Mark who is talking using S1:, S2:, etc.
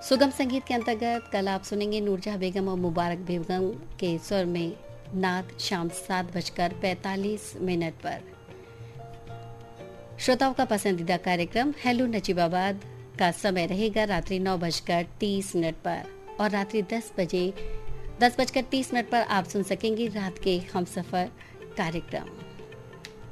S1: सुगम संगीत के अंतर्गत कल आप सुनेंगे नूरजहां बेगम और मुबारक बेगम के स्वर में नाद शाम 7:45 पर। श्रोताओं का पसंदीदा कार्यक्रम हेलो नजीबाबाद का समय रहेगा रात्रि 9:30 पर और रात्रि 10:30 पर आप सुन सकेंगे रात के हमसफर कार्यक्रम।